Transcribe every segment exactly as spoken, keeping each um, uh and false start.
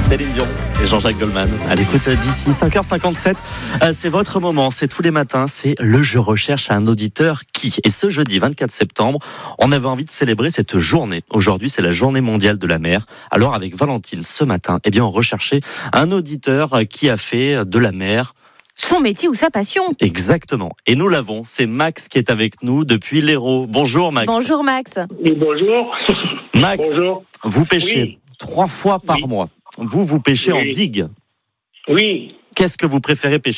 Céline Dion et Jean-Jacques Goldman. À l'écoute d'ici cinq heures cinquante-sept. C'est votre moment, c'est tous les matins, c'est le Je recherche un auditeur qui. Et ce jeudi vingt-quatre septembre, on avait envie de célébrer cette journée. Aujourd'hui, c'est la journée mondiale de la mer. Alors avec Valentine, ce matin, eh bien, on recherchait un auditeur qui a fait de la mer son métier ou sa passion. Exactement. Et nous l'avons, c'est Max qui est avec nous depuis l'Hérault. Bonjour Max. Bonjour Max. Oui, bonjour. Max, bonjour. Vous pêchez oui. trois fois par oui. mois. Vous, vous pêchez oui. en digue. Oui. Qu'est-ce que vous préférez pêcher ?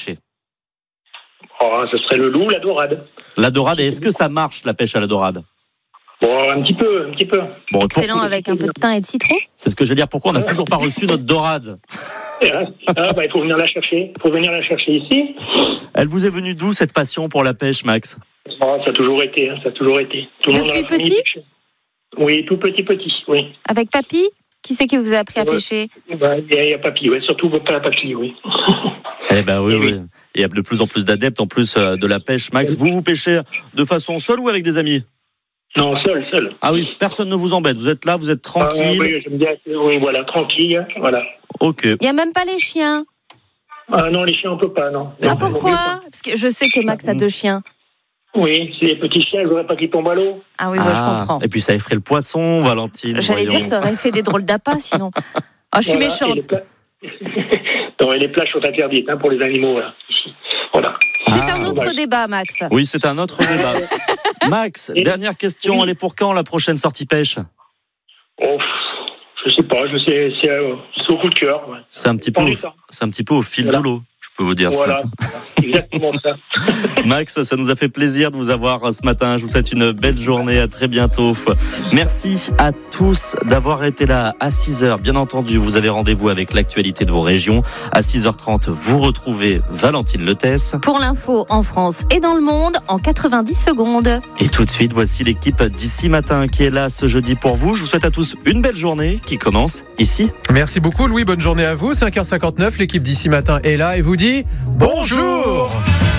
Oh, ce serait le loup, la dorade. La dorade, et est-ce que ça marche la pêche à la dorade ? Bon, un petit peu, un petit peu. Bon, excellent, pour... avec un peu de thym et de citron. C'est ce que je veux dire. Pourquoi on n'a toujours pas reçu notre dorade ? Ah, bah, il faut venir la chercher. Il faut venir la chercher ici. Elle vous est venue d'où cette passion pour la pêche, Max ? Oh, ça a toujours été, hein, ça a toujours été. Tout le Depuis petit pêche. Oui, tout petit, petit, oui. Avec papy ? Qui c'est qui vous a appris à ouais. pêcher ? bah, Il y, y a papy, oui, surtout pas papy, oui. Eh ben oui, oui. Il y a de plus en plus d'adeptes en plus euh, de la pêche. Max, vous vous pêchez de façon seule ou avec des amis ? Non, seul, seul. Ah oui, personne ne vous embête. Vous êtes là, vous êtes tranquille. Ah, oui, j'aime bien. Oui, voilà, tranquille, voilà. Ok. Il n'y a même pas les chiens ? Ah non, les chiens, on peut pas, non. Ah, pourquoi ? Parce que je sais que Max a deux chiens. Oui, c'est les petits chiens, je voudrais pas qu'ils tombent à l'eau. Ah oui, moi ah, je comprends. Et puis ça effraie le poisson, Valentine. J'allais voyons. dire, ça aurait fait des drôles d'appâts sinon. Oh, je suis voilà, méchante. Et pla... non, et les plages sont interdites hein, pour les animaux. Voilà. voilà. C'est ah, un autre ouais. débat, Max. Oui, c'est un autre débat. Max, et... dernière question. Oui. Elle est pour quand la prochaine sortie pêche ? Oh, je sais pas. Je sais, c'est, euh, c'est au coup de cœur. Ouais. C'est un petit peu, au, c'est un petit peu au fil voilà. de l'eau. Je peux vous dire voilà, ça. Voilà, exactement ça. Max, ça nous a fait plaisir de vous avoir ce matin. Je vous souhaite une belle journée. À très bientôt. Merci à tous d'avoir été là à six heures. Bien entendu, vous avez rendez-vous avec l'actualité de vos régions. À six heures trente, vous retrouvez Valentine Letès. Pour l'info en France et dans le monde en quatre-vingt-dix secondes. Et tout de suite, voici l'équipe d'ici matin qui est là ce jeudi pour vous. Je vous souhaite à tous une belle journée qui commence ici. Merci beaucoup Louis, bonne journée à vous. cinq heures cinquante-neuf, l'équipe d'ici matin est là et vous dit bonjour.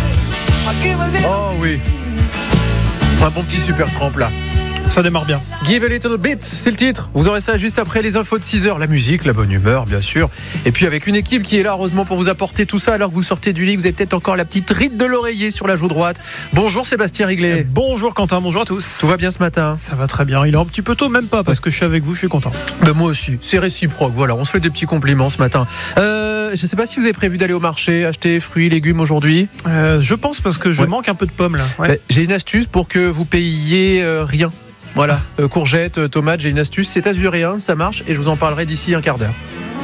Oh oui, un bon petit super trempe là. Ça démarre bien. Give a little bit, c'est le titre. Vous aurez ça juste après les infos de six heures. La musique, la bonne humeur, bien sûr. Et puis avec une équipe qui est là, heureusement, pour vous apporter tout ça alors que vous sortez du lit. Vous avez peut-être encore la petite ride de l'oreiller sur la joue droite. Bonjour Sébastien Riglet. Bonjour Quentin, bonjour à tous. Tout va bien ce matin ? Ça va très bien. Il est un petit peu tôt, même pas, parce que je suis avec vous, je suis content. Ben moi aussi, c'est réciproque. Voilà, on se fait des petits compliments ce matin. Euh, je ne sais pas si vous avez prévu d'aller au marché, acheter fruits, légumes aujourd'hui. Euh, je pense parce que je ouais. manque un peu de pommes là. Ouais. Ben, j'ai une astuce pour que vous payiez euh, rien. Voilà, euh, courgettes, euh, tomates, j'ai une astuce, c'est azuréen, ça marche et je vous en parlerai d'ici un quart d'heure.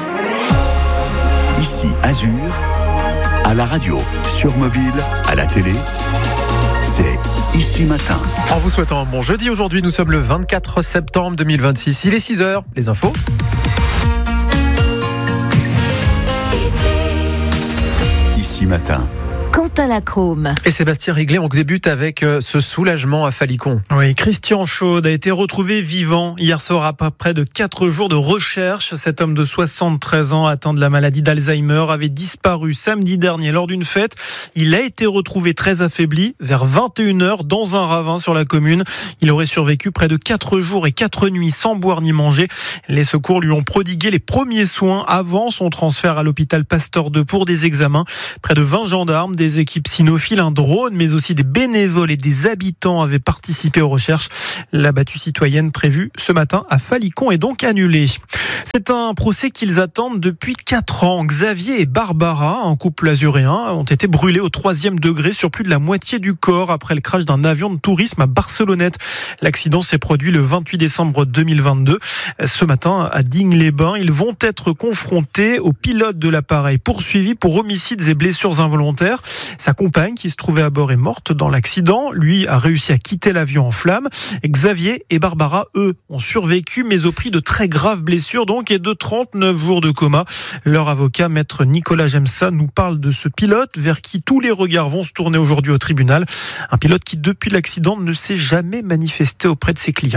Ici Azur, à la radio, sur mobile, à la télé, c'est Ici Matin. En vous souhaitant un bon jeudi, aujourd'hui nous sommes le vingt-quatre septembre deux mille vingt-six, il est six heures, les infos. Ici Matin. Quentin Lacrome. Et Sébastien Riglet, on débute avec ce soulagement à Falicon. Oui, Christian Chaude a été retrouvé vivant hier soir après près de quatre jours de recherche. Cet homme de soixante-treize ans atteint de la maladie d'Alzheimer avait disparu samedi dernier lors d'une fête. Il a été retrouvé très affaibli vers vingt et une heures dans un ravin sur la commune. Il aurait survécu près de quatre jours et quatre nuits sans boire ni manger. Les secours lui ont prodigué les premiers soins avant son transfert à l'hôpital Pasteur deux pour des examens. Près de vingt gendarmes, des équipes cynophiles, un drone, mais aussi des bénévoles et des habitants avaient participé aux recherches. La battue citoyenne prévue ce matin à Falicon est donc annulée. C'est un procès qu'ils attendent depuis quatre ans. Xavier et Barbara, un couple azuréen, ont été brûlés au troisième degré sur plus de la moitié du corps après le crash d'un avion de tourisme à Barcelonnette. L'accident s'est produit le vingt-huit décembre deux mille vingt-deux. Ce matin, à Digne-les-Bains, ils vont être confrontés au pilote de l'appareil poursuivi pour homicides et blessures involontaires. Sa compagne, qui se trouvait à bord, est morte dans l'accident. Lui a réussi à quitter l'avion en flammes. Xavier et Barbara, eux, ont survécu, mais au prix de très graves blessures, donc, et de trente-neuf jours de coma. Leur avocat, maître Nicolas Gemsa, nous parle de ce pilote vers qui tous les regards vont se tourner aujourd'hui au tribunal. Un pilote qui, depuis l'accident, ne s'est jamais manifesté auprès de ses clients.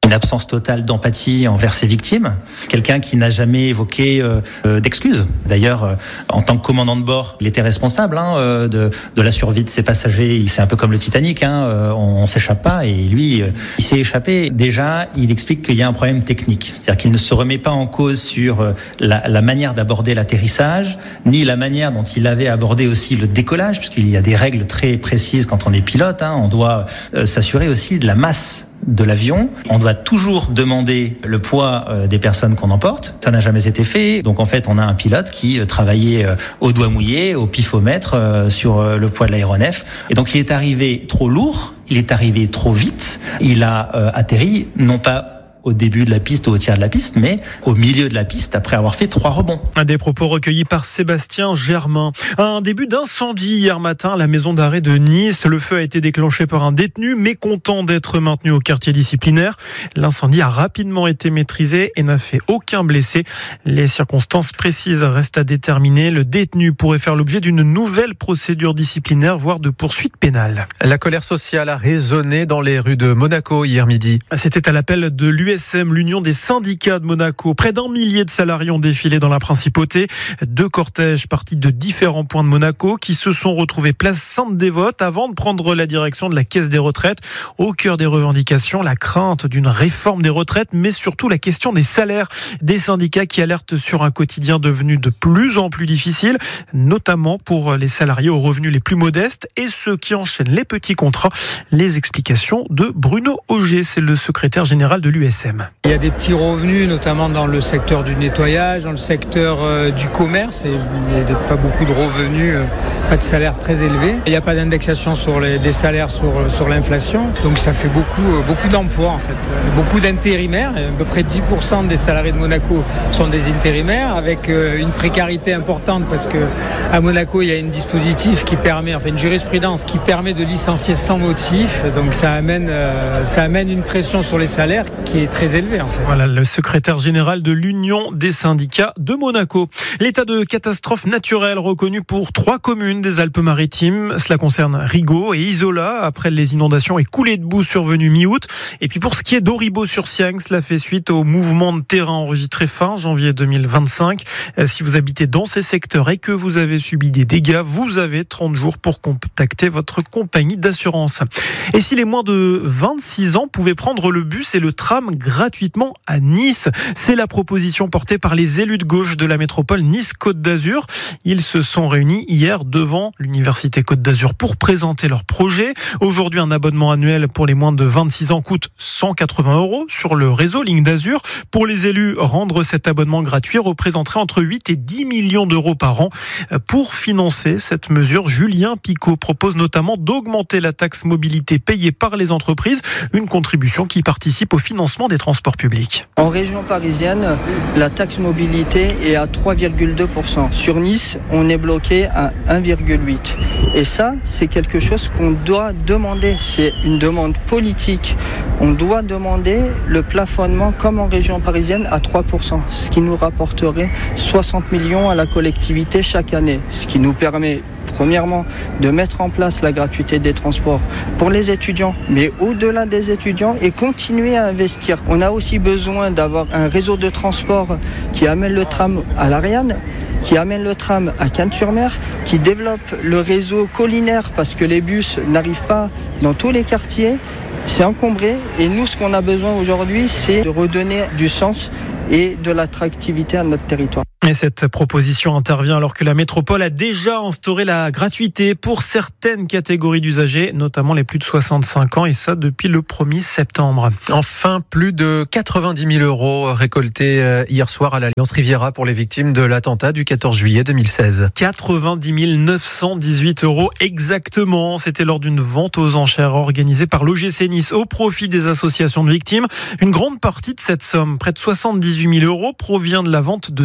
une absence totale d'empathie envers ses victimes, quelqu'un qui n'a jamais évoqué euh, d'excuses. D'ailleurs, euh, en tant que commandant de bord, il était responsable hein, euh, de, de la survie de ses passagers. C'est un peu comme le Titanic, hein, euh, on, on s'échappe pas et lui, euh, il s'est échappé. Déjà, il explique qu'il y a un problème technique, c'est-à-dire qu'il ne se remet pas en cause sur euh, la, la manière d'aborder l'atterrissage, ni la manière dont il avait abordé aussi le décollage, puisqu'il y a des règles très précises quand on est pilote. Hein, on doit euh, s'assurer aussi de la masse de l'avion. On doit toujours demander le poids euh, des personnes qu'on emporte. Ça n'a jamais été fait. Donc en fait, on a un pilote qui euh, travaillait euh, au doigt mouillé, au pifomètre, euh, sur euh, le poids de l'aéronef. Et donc il est arrivé trop lourd, il est arrivé trop vite. Il a euh, atterri, non pas au début de la piste ou au tiers de la piste, mais au milieu de la piste après avoir fait trois rebonds. Un des propos recueillis par Sébastien Germain. Un début d'incendie hier matin à la maison d'arrêt de Nice. Le feu a été déclenché par un détenu mécontent d'être maintenu au quartier disciplinaire. L'incendie a rapidement été maîtrisé et n'a fait aucun blessé. Les circonstances précises restent à déterminer. Le détenu pourrait faire l'objet d'une nouvelle procédure disciplinaire, voire de poursuite pénale. La colère sociale a résonné dans les rues de Monaco hier midi. C'était à l'appel de l'U S M, l'Union des syndicats de Monaco. Près d'un millier de salariés ont défilé dans la principauté. Deux cortèges partis de différents points de Monaco qui se sont retrouvés place Sainte-Dévote avant de prendre la direction de la caisse des retraites. Au cœur des revendications, la crainte d'une réforme des retraites, mais surtout la question des salaires. Des syndicats qui alertent sur un quotidien devenu de plus en plus difficile, notamment pour les salariés aux revenus les plus modestes et ceux qui enchaînent les petits contrats. Les explications de Bruno Auger, c'est le secrétaire général de l'U S M. Il y a des petits revenus, notamment dans le secteur du nettoyage, dans le secteur euh, du commerce, et il n'y a pas beaucoup de revenus, euh, pas de salaire très élevé. Il n'y a pas d'indexation sur les des salaires sur, sur l'inflation, donc ça fait beaucoup, euh, beaucoup d'emplois en fait. Euh, beaucoup d'intérimaires, à peu près dix pour cent des salariés de Monaco sont des intérimaires, avec euh, une précarité importante parce qu'à Monaco il y a un dispositif qui permet, enfin une jurisprudence qui permet de licencier sans motif, donc ça amène, euh, ça amène une pression sur les salaires qui est très élevé en fait. Voilà le secrétaire général de l'Union des syndicats de Monaco. L'état de catastrophe naturelle reconnu pour trois communes des Alpes-Maritimes. Cela concerne Rigaud et Isola après les inondations et coulées de boue survenues mi-août. Et puis pour ce qui est d'Auribeau-sur-Siagne, cela fait suite au mouvement de terrain enregistré fin janvier deux mille vingt-cinq. Si vous habitez dans ces secteurs et que vous avez subi des dégâts, vous avez trente jours pour contacter votre compagnie d'assurance. Et si les moins de vingt-six ans pouvaient prendre le bus et le tram gratuitement à Nice, c'est la proposition portée par les élus de gauche de la métropole Nice-Côte d'Azur. Ils se sont réunis hier devant l'Université Côte d'Azur pour présenter leur projet. Aujourd'hui, un abonnement annuel pour les moins de vingt-six ans coûte cent quatre-vingts euros sur le réseau Ligne d'Azur. Pour les élus, rendre cet abonnement gratuit représenterait entre huit et dix millions d'euros par an. Pour financer cette mesure, Julien Picot propose notamment d'augmenter la taxe mobilité payée par les entreprises, une contribution qui participe au financement des transports publics. En région parisienne, la taxe mobilité est à trois virgule deux pour cent. Sur Nice, on est bloqué à un virgule huit pour cent. Et ça, c'est quelque chose qu'on doit demander. C'est une demande politique. On doit demander le plafonnement, comme en région parisienne, à trois pour cent, ce qui nous rapporterait soixante millions à la collectivité chaque année, ce qui nous permet premièrement, de mettre en place la gratuité des transports pour les étudiants, mais au-delà des étudiants, et continuer à investir. On a aussi besoin d'avoir un réseau de transport qui amène le tram à l'Ariane, qui amène le tram à Cannes-sur-Mer, qui développe le réseau collinaire parce que les bus n'arrivent pas dans tous les quartiers. C'est encombré et nous, ce qu'on a besoin aujourd'hui, c'est de redonner du sens et de l'attractivité à notre territoire. Et cette proposition intervient alors que la métropole a déjà instauré la gratuité pour certaines catégories d'usagers, notamment les plus de soixante-cinq ans, et ça depuis le premier septembre. Enfin, plus de quatre-vingt-dix mille euros récoltés hier soir à l'Alliance Riviera pour les victimes de l'attentat du quatorze juillet deux mille seize. quatre-vingt-dix mille neuf cent dix-huit euros exactement. C'était lors d'une vente aux enchères organisée par l'O G C Nice au profit des associations de victimes. Une grande partie de cette somme, près de soixante-dix-huit mille euros, provient de la vente de sièges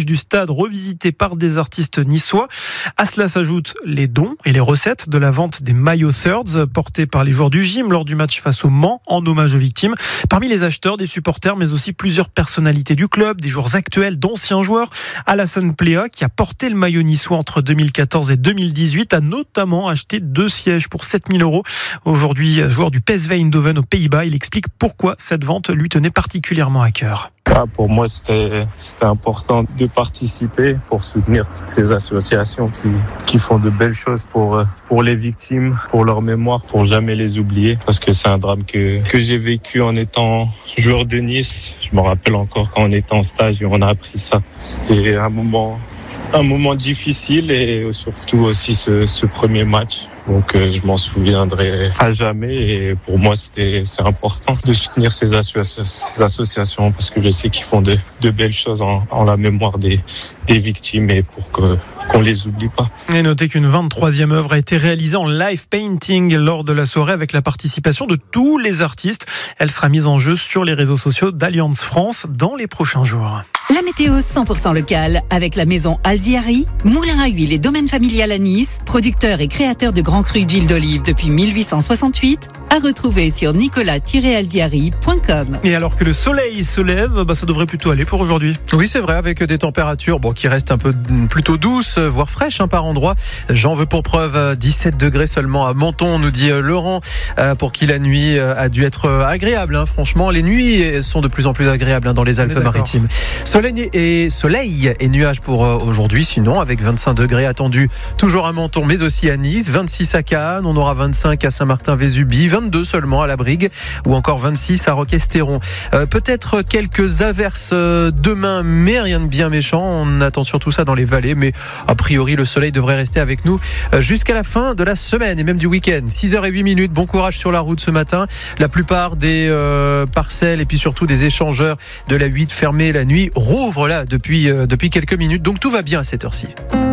du stade revisité par des artistes niçois. À cela s'ajoutent les dons et les recettes de la vente des maillots Thirds portés par les joueurs du gym lors du match face au Mans en hommage aux victimes. Parmi les acheteurs, des supporters mais aussi plusieurs personnalités du club, des joueurs actuels, d'anciens joueurs. Alassane Plea, qui a porté le maillot niçois entre deux mille quatorze et deux mille dix-huit, a notamment acheté deux sièges pour sept mille euros. Aujourd'hui, joueur du P S V Eindhoven aux Pays-Bas, il explique pourquoi cette vente lui tenait particulièrement à cœur. Ah, pour moi, c'était, c'était important de participer pour soutenir toutes ces associations qui, qui font de belles choses pour, pour les victimes, pour leur mémoire, pour jamais les oublier. Parce que c'est un drame que, que j'ai vécu en étant joueur de Nice. Je me rappelle encore quand on était en stage et on a appris ça. C'était un moment, un moment difficile et surtout aussi ce, ce premier match. Donc euh, je m'en souviendrai à jamais et pour moi c'était c'est important de soutenir ces, associa- ces associations parce que je sais qu'ils font de, de belles choses en, en la mémoire des, des victimes et pour que qu'on les oublie pas. Et notez qu'une vingt-troisième œuvre a été réalisée en live painting lors de la soirée avec la participation de tous les artistes. Elle sera mise en jeu sur les réseaux sociaux d'Alliance France dans les prochains jours. La météo cent pour cent locale avec la maison Alziari, moulin à huile et domaine familial à Nice, producteur et créateur de grands crus d'huile d'olive depuis mille huit cent soixante-huit, à retrouver sur nicolas tiret alziari point com. Et alors que le soleil se lève, bah ça devrait plutôt aller pour aujourd'hui. Oui, c'est vrai, avec des températures bon, qui restent un peu plutôt douces, voire fraîches hein, par endroits. J'en veux pour preuve dix-sept degrés seulement à Menton, nous dit Laurent, euh, pour qui la nuit a dû être agréable. Hein, franchement, les nuits sont de plus en plus agréables hein, dans les Alpes-Maritimes. Soleil et, soleil et nuages pour euh, aujourd'hui, sinon avec vingt-cinq degrés attendus toujours à Menton, mais aussi à Nice, vingt-six à Cannes, on aura vingt-cinq à Saint-Martin-Vésubie, vingt-deux seulement à la Brigue ou encore vingt-six à Roquestéron. Euh, peut-être quelques averses euh, demain, mais rien de bien méchant. On attend surtout ça dans les vallées, mais a priori le soleil devrait rester avec nous euh, jusqu'à la fin de la semaine et même du week-end. six heures huit minutes, bon courage sur la route ce matin. La plupart des euh, parcelles et puis surtout des échangeurs de la huit fermés la nuit rouvre là depuis, euh, depuis quelques minutes, donc tout va bien à cette heure-ci.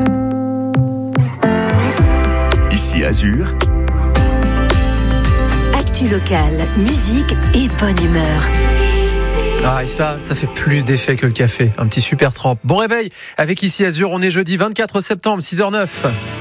Ici Azur. Actu locale, musique et bonne humeur. Ah et ça, ça fait plus d'effet que le café. Un petit super trempe. Bon réveil avec Ici Azur, on est jeudi vingt-quatre septembre, six heures zéro neuf.